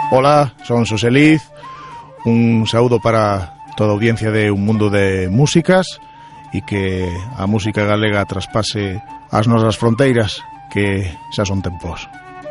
Hola, son Xosé Liz. Un saúdo para toda a audiencia de Un Mundo de Músicas e que a música galega traspase as nosas fronteiras, que xa son tempos.